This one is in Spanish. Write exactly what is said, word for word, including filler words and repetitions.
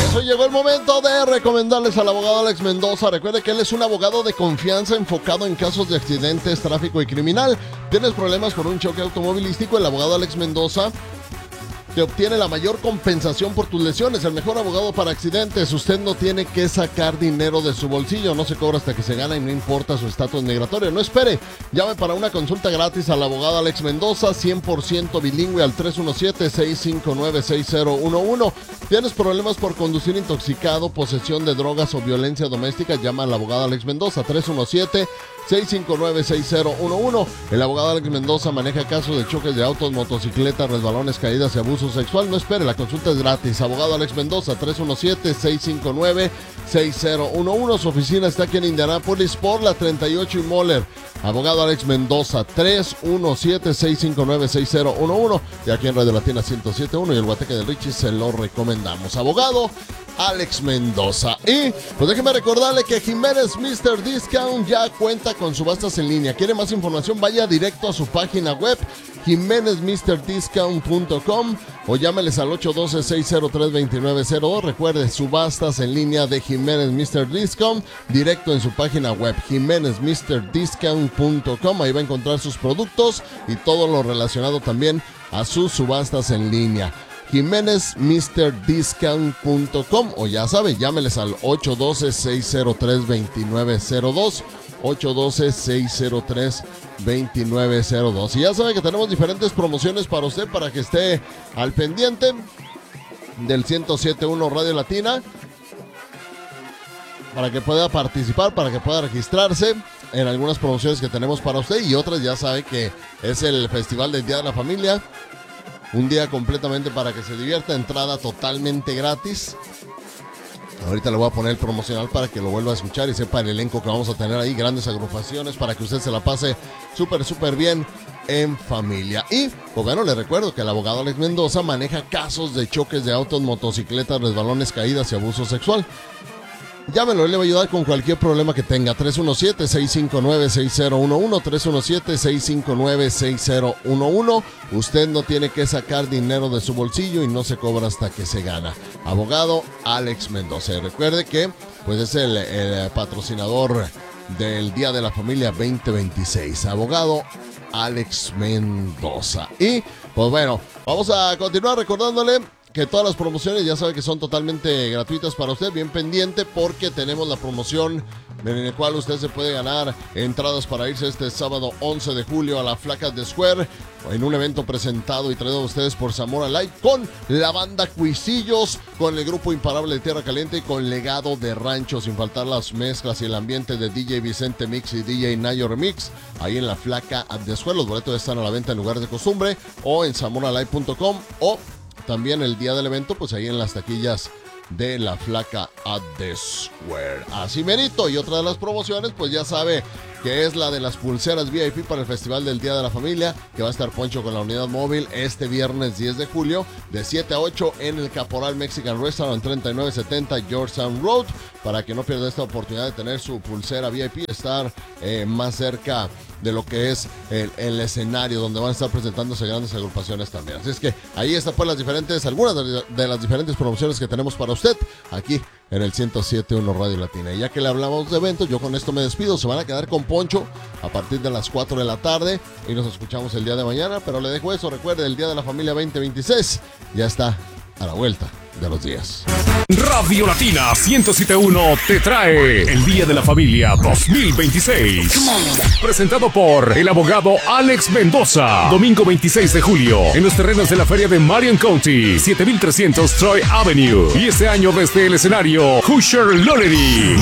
señores, hoy llegó el momento de recomendarles al abogado Alex Mendoza. Recuerde que él es un abogado de confianza enfocado en casos de accidentes, tráfico y criminal. ¿Tienes problemas por un choque automovilístico? El abogado Alex Mendoza te obtiene la mayor compensación por tus lesiones. El mejor abogado para accidentes. Usted no tiene que sacar dinero de su bolsillo. No se cobra hasta que se gana y no importa su estatus migratorio. No espere. Llame para una consulta gratis al abogado Alex Mendoza, cien por ciento bilingüe, al tres uno siete, seis cinco nueve, seis cero uno uno. ¿Tienes problemas por conducir intoxicado, posesión de drogas o violencia doméstica? Llama al abogado Alex Mendoza, tres uno siete, seis cinco nueve, seis cero uno uno. El abogado Alex Mendoza maneja casos de choques de autos, motocicletas, resbalones, caídas y abuso sexual. No espere, la consulta es gratis. Abogado Alex Mendoza, tres uno siete, seis cinco nueve, seis cero uno uno. Su oficina está aquí en Indianápolis por la treinta y ocho y Moller. Abogado Alex Mendoza, tres uno siete, seis cinco nueve, seis cero uno uno. Y aquí en Radio Latina ciento siete punto uno y el Guateque del Richie se lo recomendamos. Abogado Alex Mendoza. Y pues déjeme recordarle que Jiménez míster Discount ya cuenta con subastas en línea. ¿Quiere más información? Vaya directo a su página web, jiménez mister discount punto com, o llámeles al ocho uno dos, seis cero tres, dos nueve cero dos. Recuerde, subastas en línea de Jiménez míster Discount, directo en su página web, jiménez mister discount punto com. Ahí va a encontrar sus productos y todo lo relacionado también a sus subastas en línea. jiménez mister discount punto com, o ya sabe, llámeles al ocho uno dos, seis cero tres, dos nueve cero dos, ocho uno dos, seis cero tres, dos nueve cero dos. Y ya sabe que tenemos diferentes promociones para usted, para que esté al pendiente del ciento siete punto uno Radio Latina, para que pueda participar, para que pueda registrarse en algunas promociones que tenemos para usted, y otras ya sabe que es el Festival del Día de la Familia. Un día completamente para que se divierta, entrada totalmente gratis. Ahorita le voy a poner el promocional para que lo vuelva a escuchar y sepa el elenco que vamos a tener ahí. Grandes agrupaciones para que usted se la pase súper, súper bien en familia. Y, pues bueno, le recuerdo que el abogado Alex Mendoza maneja casos de choques de autos, motocicletas, resbalones, caídas y abuso sexual. Llámelo, él le va a ayudar con cualquier problema que tenga. tres uno siete, seis cinco nueve, seis cero uno uno, tres uno siete, seis cinco nueve, seis cero uno uno. Usted no tiene que sacar dinero de su bolsillo y no se cobra hasta que se gana. Abogado Alex Mendoza. Y recuerde que pues es el, el patrocinador del Día de la Familia veinte veintiséis. Abogado Alex Mendoza. Y pues bueno, vamos a continuar recordándole que todas las promociones ya sabe que son totalmente gratuitas para usted. Bien pendiente, porque tenemos la promoción en la cual usted se puede ganar entradas para irse este sábado once de julio a la Flacas de Square, en un evento presentado y traído a ustedes por Zamora Light, con la banda Cuisillos, con el grupo Imparable de Tierra Caliente y con Legado de Rancho, sin faltar las mezclas y el ambiente de D J Vicente Mix y D J Nayo Remix, ahí en la Flaca de Square. Los boletos están a la venta en lugares de costumbre o en zamora light punto com, o también el día del evento, pues ahí en las taquillas de la Flaca at the Square. Así merito. Y otra de las promociones, pues ya sabe que es la de las pulseras V I P para el Festival del Día de la Familia, que va a estar Poncho con la unidad móvil este viernes diez de julio, de siete a ocho en el Caporal Mexican Restaurant, treinta y nueve setenta Georgetown Road, para que no pierda esta oportunidad de tener su pulsera V I P, estar eh, más cerca de lo que es el, el escenario donde van a estar presentándose grandes agrupaciones también. Así es que ahí están pues las diferentes, algunas de, de las diferentes promociones que tenemos para usted aquí en el ciento siete punto uno Radio Latina. Y ya que le hablamos de eventos, yo con esto me despido. Se van a quedar con Poncho a partir de las cuatro de la tarde y nos escuchamos el día de mañana, pero le dejo eso. Recuerde, el Día de la Familia veinte veintiséis ya está a la vuelta de los días. Radio Latina ciento siete punto uno te trae el Día de la Familia dos mil veintiséis. Presentado por el abogado Alex Mendoza. Domingo veintiséis de julio en los terrenos de la feria de Marion County, siete mil trescientos Troy Avenue. Y este año desde el escenario Hoosier Lollery.